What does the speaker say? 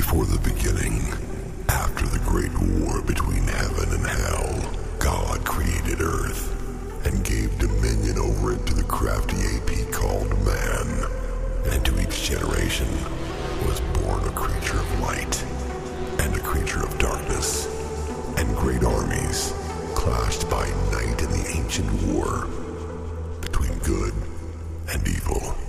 Before the beginning, after the great war between heaven and hell, God created Earth and gave dominion over it to the crafty AP called man. And to each generation was born a creature of light and a creature of darkness. And great armies clashed by night in the ancient war between good and evil.